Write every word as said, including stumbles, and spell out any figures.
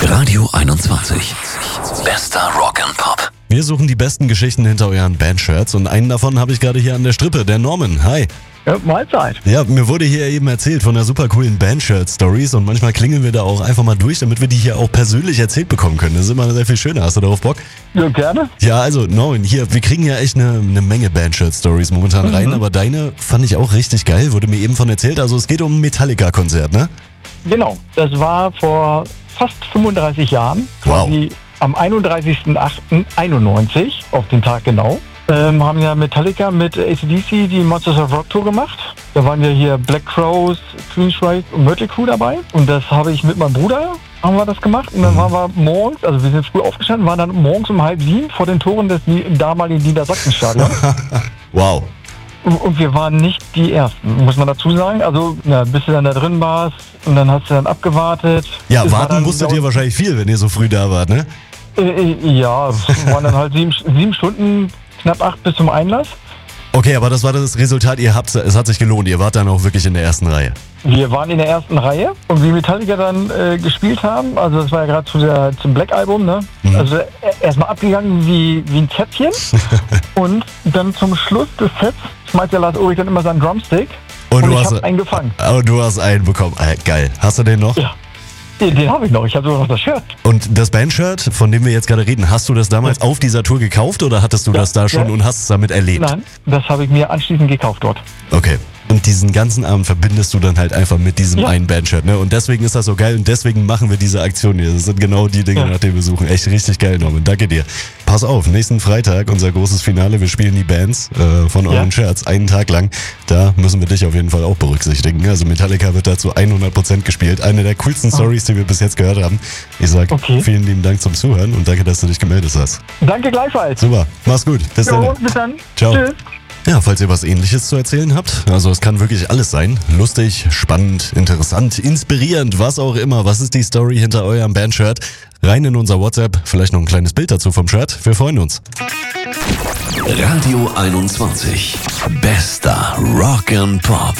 Radio einundzwanzig. Bester Rock and Pop. Wir suchen die besten Geschichten hinter euren Bandshirts und einen davon habe ich gerade hier an der Strippe, der Norman. Hi. Ja, Mahlzeit. Ja, mir wurde hier eben erzählt von der super coolen Bandshirt-Stories und manchmal klingeln wir da auch einfach mal durch, damit wir die hier auch persönlich erzählt bekommen können. Das ist immer sehr viel schöner. Hast du darauf Bock? Ja, gerne. Ja, also Norman, hier, wir kriegen ja echt eine, eine Menge Bandshirt-Stories momentan rein, Mhm. aber deine fand ich auch richtig geil, wurde mir eben von erzählt. Also es geht um ein Metallica-Konzert, ne? Genau, das war vor fast fünfunddreißig Jahren, Wow. quasi am einunddreißigsten achten einundneunzig, auf den Tag genau, ähm, haben ja Metallica mit A C D C die Monsters of Rock Tour gemacht. Da waren ja hier Black Crowes, Queensryche und Mötley Crüe dabei. Und das habe ich mit meinem Bruder, haben wir das gemacht. Und dann waren wir morgens, also wir sind früh aufgestanden, waren dann morgens um halb sieben vor den Toren des nie- damaligen Niedersachsenstadions. Wow. Und und wir waren nicht die Ersten, muss man dazu sagen. Also, ja, bis du dann da drin warst und dann hast du dann abgewartet. Ja, Es war warten dann- musstet ihr wahrscheinlich viel, wenn ihr so früh da wart, ne? Äh, äh, ja, es waren dann halt sieben, sieben Stunden, knapp acht bis zum Einlass. Okay, aber das war das Resultat, ihr habt, es hat sich gelohnt, ihr wart dann auch wirklich in der ersten Reihe. Wir waren in der ersten Reihe und wie Metallica dann äh, gespielt haben, also das war ja gerade zu der, zum Black-Album, ne? Mhm. Also äh, erstmal abgegangen wie, wie ein Zäpfchen und dann zum Schluss des Sets schmeißt der Lars Ulrich dann immer seinen Drumstick und, du ich hast, hab einen gefangen. aber du hast einen bekommen. Ah, geil. Hast du den noch? Ja, den, den habe ich noch, ich habe sogar noch das Shirt. Und das Bandshirt, von dem wir jetzt gerade reden, hast du das damals auf dieser Tour gekauft oder hattest du Ja, das da schon ja. und hast es damit erlebt? Nein, das habe ich mir anschließend gekauft dort. Okay. Und diesen ganzen Abend verbindest du dann halt einfach mit diesem Ja. einen Bandshirt, ne? Und deswegen ist das so geil und deswegen machen wir diese Aktion hier. Das sind genau die Dinge, Ja. nach denen wir suchen. Echt richtig geil, Norman. Danke dir. Pass auf, nächsten Freitag, unser großes Finale. Wir spielen die Bands äh, von euren Ja. Shirts einen Tag lang. Da müssen wir dich auf jeden Fall auch berücksichtigen. Also Metallica wird dazu hundert Prozent gespielt. Eine der coolsten Stories, die wir bis jetzt gehört haben. Ich sag Okay. vielen lieben Dank zum Zuhören und danke, dass du dich gemeldet hast. Danke gleichfalls. Super, mach's gut. Bis Jo, dann. bis dann. Ciao. Tschüss. Ja, falls ihr was Ähnliches zu erzählen habt, also es kann wirklich alles sein. Lustig, spannend, interessant, inspirierend, was auch immer. Was ist die Story hinter eurem Bandshirt? Rein in unser WhatsApp, vielleicht noch ein kleines Bild dazu vom Shirt. Wir freuen uns. Radio einundzwanzig. Bester Rock and Pop.